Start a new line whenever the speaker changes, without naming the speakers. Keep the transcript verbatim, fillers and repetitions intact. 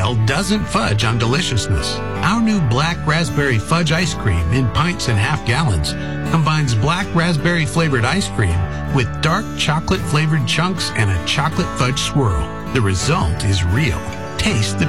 style doesn't fudge on deliciousness. Our new black raspberry fudge ice cream in pints and half gallons combines black raspberry flavored ice cream with dark chocolate flavored chunks and a chocolate fudge swirl. The result is real. Taste the